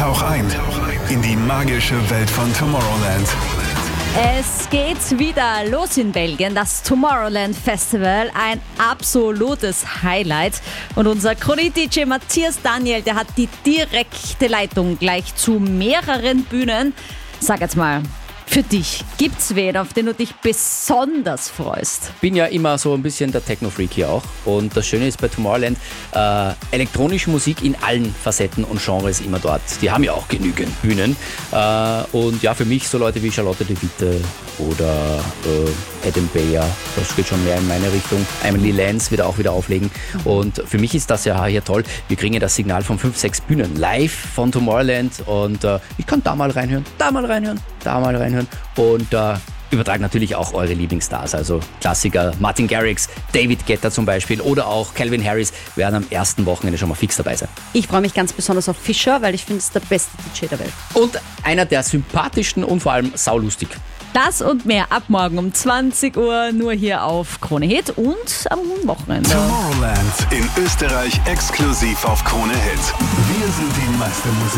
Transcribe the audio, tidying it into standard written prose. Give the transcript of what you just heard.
Tauch ein in die magische Welt von Tomorrowland. Es geht wieder los in Belgien, das Tomorrowland Festival, ein absolutes Highlight. Und unser Krone-DJ Matthias Daniel, der hat die direkte Leitung gleich zu mehreren Bühnen. Sag jetzt mal, für dich, gibt's wen, auf den du dich besonders freust? Bin ja immer so ein bisschen der Techno-Freak hier auch. Und das Schöne ist bei Tomorrowland, elektronische Musik in allen Facetten und Genres immer dort. Die haben ja auch genügend Bühnen. Und ja, für mich so Leute wie Charlotte de Witte oder Adam Beyer, das geht schon mehr in meine Richtung. Emily Lenz wird auch wieder auflegen. Und für mich ist das ja hier toll. Wir kriegen ja das Signal von 5, 6 Bühnen live von Tomorrowland. Und ich kann da mal reinhören, da mal reinhören, da mal reinhören. Und übertragen natürlich auch eure Lieblingsstars, also Klassiker, Martin Garrix, David Guetta zum Beispiel oder auch Calvin Harris werden am ersten Wochenende schon mal fix dabei sein. Ich freue mich ganz besonders auf Fischer, weil ich finde, es der beste DJ der Welt. Und einer der sympathischsten und vor allem saulustig. Das und mehr ab morgen um 20 Uhr nur hier auf Krone Hit und am Wochenende. Tomorrowland in Österreich exklusiv auf Krone Hit. Wir sind die Meistermusik.